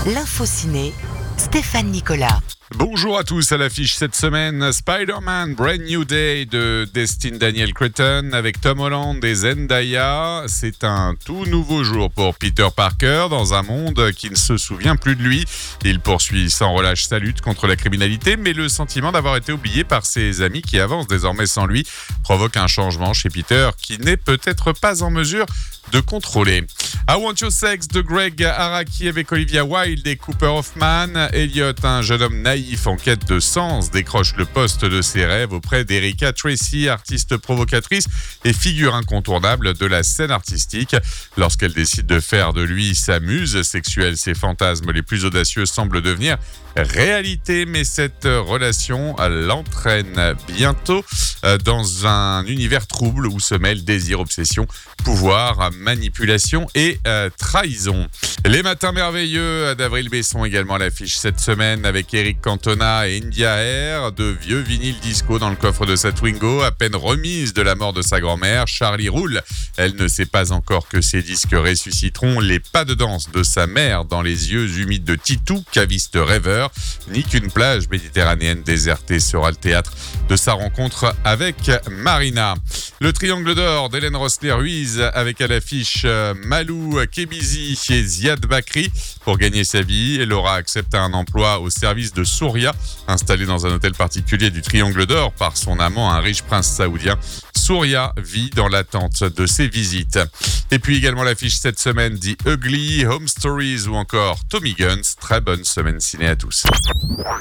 L'info ciné, Stéphane Nicolas. Bonjour à tous, à l'affiche cette semaine, Spider-Man Brand New Day de Destin Daniel Cretton avec Tom Holland et Zendaya. C'est un tout nouveau jour pour Peter Parker dans un monde qui ne se souvient plus de lui. Il poursuit sans relâche sa lutte contre la criminalité, mais le sentiment d'avoir été oublié par ses amis qui avancent désormais sans lui provoque un changement chez Peter qui n'est peut-être pas en mesure de contrôler. I Want Your Sex de Greg Araki avec Olivia Wilde et Cooper Hoffman. Elliot, un jeune homme naïf en quête de sens, décroche le poste de ses rêves auprès d'Erika Tracy, artiste provocatrice et figure incontournable de la scène artistique. Lorsqu'elle décide de faire de lui sa muse sexuelle, ses fantasmes les plus audacieux semblent devenir réalité, mais cette relation l'entraîne bientôt dans un univers trouble où se mêlent désir, obsession, pouvoir, manipulation et trahison. Les matins merveilleux d'Avril Besson également à l'affiche cette semaine avec Eric Cantona et India Air, de vieux vinyles disco dans le coffre de sa Twingo, à peine remise de la mort de sa grand-mère. Charlie roule. Elle ne sait pas encore que ses disques ressusciteront les pas de danse de sa mère dans les yeux humides de Titou, caviste rêveur, ni qu'une plage méditerranéenne désertée sera le théâtre de sa rencontre avec Marina. Le triangle d'or d'Hélène Rossler-Ruiz avec à l'affiche Malou Kebizi et Ziad Bakri. Pour gagner sa vie, Laura accepte un emploi au service de Souria, installé dans un hôtel particulier du triangle d'or par son amant, un riche prince saoudien. Souria vit dans l'attente de ses visites. Et puis également l'affiche cette semaine dit Ugly, Home Stories ou encore Tommy Guns. Très bonne semaine ciné à tous.